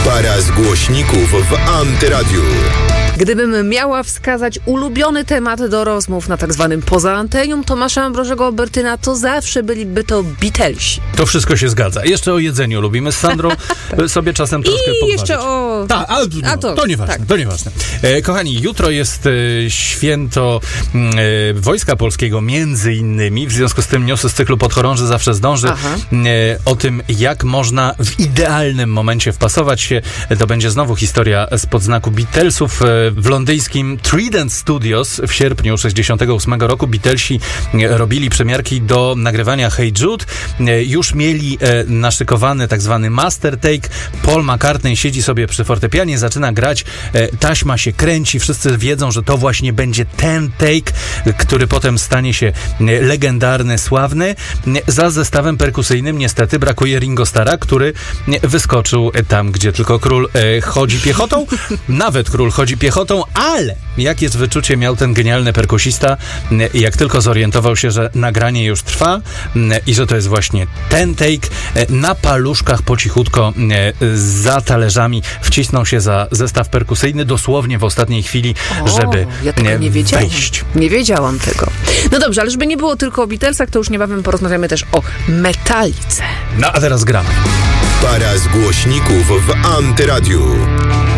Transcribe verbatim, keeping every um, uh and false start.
Para z głośników w Antyradiu. Gdybym miała wskazać ulubiony temat do rozmów na tak zwanym poza antenium Tomasza Ambrożego Obertyna, to zawsze byliby to Beatlesi. To wszystko się zgadza. Jeszcze o jedzeniu lubimy z Sandrą sobie czasem troszkę I podważyć. jeszcze o... Tak, a, no, A to- to nieważne, tak. to nieważne. E, kochani, jutro jest e, święto e, Wojska Polskiego między innymi, w związku z tym newsy z cyklu Podchorąży zawsze zdąży. E, o tym, jak można w idealnym momencie wpasować się. To będzie znowu historia spod znaku Beatlesów. E, w londyńskim Trident Studios w sierpniu sześćdziesiątego ósmego roku Beatlesi e, robili przemiarki do nagrywania Hey Jude. E, już mieli e, naszykowany tak zwany master take. Paul McCartney siedzi sobie przy fortepianie, zaczyna grać, e, taśma się kręci, wszyscy wiedzą, że to właśnie będzie ten take, który potem stanie się e, legendarny, sławny. E, za zestawem perkusyjnym niestety brakuje Ringo Starra, który e, wyskoczył e, tam, gdzie tylko król e, chodzi piechotą. Nawet król chodzi piechotą, ale jakie wyczucie miał ten genialny perkusista, e, jak tylko zorientował się, że nagranie już trwa e, i że to jest właśnie ten take, e, na paluszkach po cichutko e, za talerzami wcisnął się za zestaw perkusyjny dosłownie w ostatniej chwili, O, żeby ja tego e, nie wiedziałam. wejść. Nie wiedziałam tego. No dobrze, ale żeby nie było tylko o Beatlesach, to już niebawem porozmawiamy też o Metalice. No a teraz gramy. Para z głośników w Antyradiu.